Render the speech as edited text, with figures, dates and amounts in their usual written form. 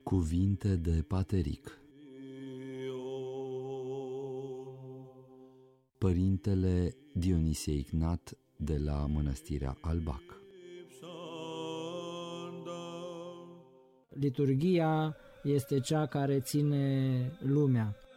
Cuvinte de Pateric. Părintele Dionisie Ignat de la Mănăstirea Albac. Liturghia este cea care ține lumea.